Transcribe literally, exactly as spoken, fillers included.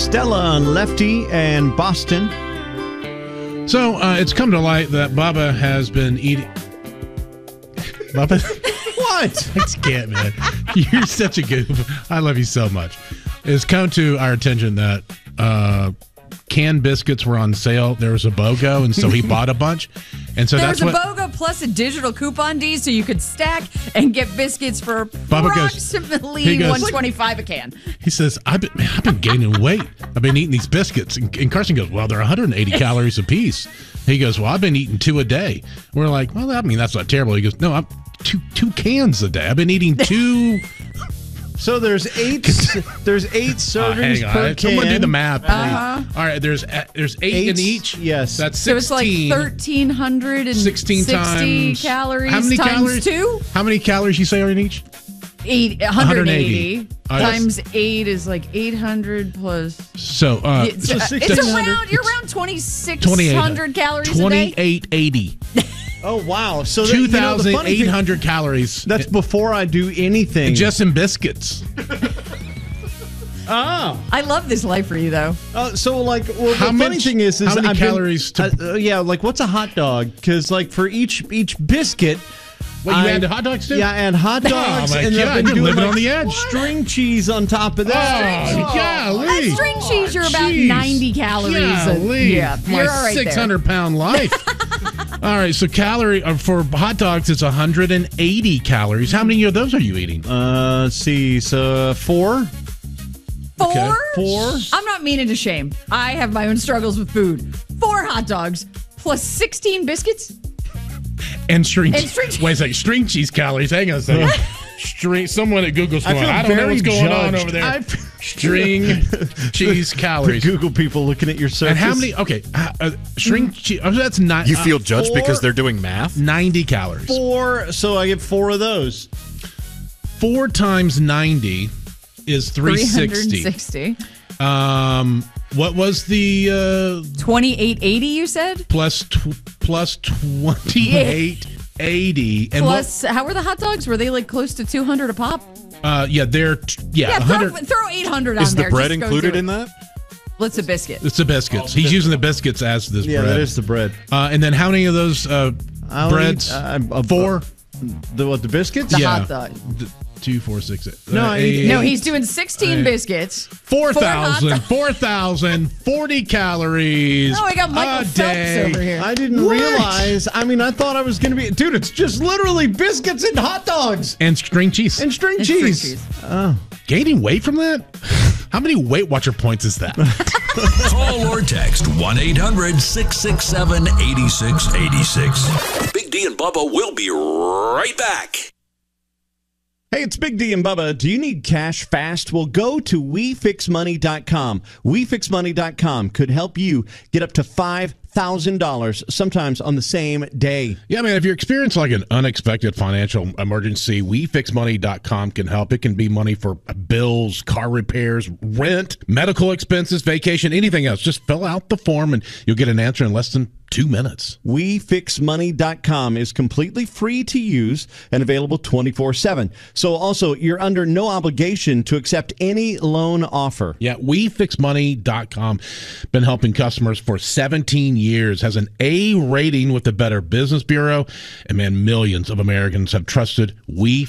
Stella on Lefty and Boston. So uh, it's come to light that Bubba has been eating. Bubba? What? I can't, man. You're such a goof. I love you so much. It's come to our attention that uh, canned biscuits were on sale. There was a BOGO, and so he bought a bunch. And so there that's was a what, BOGO plus a digital coupon D, so you could stack and get biscuits for Bubba goes- approximately he goes- one twenty-five a can. he says, I've been, man, I've been gaining weight. I've been eating these biscuits. And, and Carson goes, well, they're one hundred eighty calories a piece. He goes, well, I've been eating two a day. We're like, well, I mean, that's not terrible. He goes, no, I'm two two cans a day. I've been eating two. So there's eight. there's eight Uh, servings hang on. per can. Someone do the math, please. Uh-huh. All right, there's uh, there's eight, Eight, in each. yes. That's So it's like sixteen. thirteen hundred sixteen sixty times calories how many times calories? two? How many calories you say are in each? Eight, one hundred eighty. one hundred eighty. Uh, yes. Times eight is like eight hundred plus. So uh, It's, so uh, six- it's six around, hundred. you're around twenty-six twenty-eight hundred calories a day. twenty-eight eighty. Oh wow! So that, Two you know, the thousand funny eight thing- hundred calories. That's before I do anything. just in biscuits. oh. I love this life for you, though. Uh, so like, well, How the funny much- thing is, is how many I've been- calories to- uh, uh, yeah, like what's a hot dog? Because like for each each biscuit. What, you I- add hot dogs too? Yeah, and hot dogs, Oh, my and then God, I've been you're doing living like on the edge. string cheese on top of that. Oh, golly. At string cheese, you're about Jeez. ninety calories. a- Golly. yeah, My you're all right six hundred pound life. All right, so calorie uh, for hot dogs, it's one hundred eighty calories. How many of those are you eating? Uh, let's see, so four. Four? Okay. Four. I'm not meaning to shame. I have my own struggles with food. Four hot dogs plus sixteen biscuits. And string And cheese. string cheese. Wait a second. String cheese calories. Hang on a second. string. Someone at Google's I going, feel I, don't know very what's going on judged. over there. I- String cheese The calories. Google people looking at your searches. And how many? Okay, uh, uh, string cheese. Oh, that's not. You uh, feel judged four- because they're doing math? ninety calories. Four. So I get four of those. Four times ninety is three sixty. sixty. Um, what was the uh, twenty-eight eighty, you said? plus tw- plus twenty-eight eighty and Plus, how were the hot dogs? Were they like close to two hundred a pop? what, uh, yeah, they're t- yeah, Yeah, one throw, hundred. throw eight hundred on Is the there. bread Just go included do it. in that? What's a biscuit? It's the biscuits. He's using the biscuits as this Yeah, bread. that is the bread. Uh, and then how many of those uh, I'll breads? eat, uh, uh, Four. The what? The biscuits? The yeah. hot dog. D- two, four, six, eight. No, uh, I eat- eight, No, he's doing sixteen Eight. biscuits. four four hot thousand, dogs. four thousand, forty calories. Oh, I got Michael a Phelps day. over here. I didn't What? realize. I mean, I thought I was going to be. Dude, it's just literally biscuits and hot dogs And string cheese. and string And string cheese. cheese. Oh. Gaining weight from that? How many Weight Watcher points is that? Call or text one eight hundred six six seven eight six eight six. Big D and Bubba will be right back. Hey, it's Big D and Bubba. Do you need cash fast? Well, go to we fix money dot com. we fix money dot com could help you get up to five thousand dollars, sometimes on the same day. Yeah, man, if you're experiencing like an unexpected financial emergency, we fix money dot com can help. It can be money for bills, car repairs, rent, medical expenses, vacation, anything else. Just fill out the form and you'll get an answer in less than two minutes. we fix money dot com is completely free to use and available twenty-four seven. So also, you're under no obligation to accept any loan offer. Yeah, we fix money dot com. Been helping customers for seventeen years, has an A rating with the Better Business Bureau, and man, millions of Americans have trusted We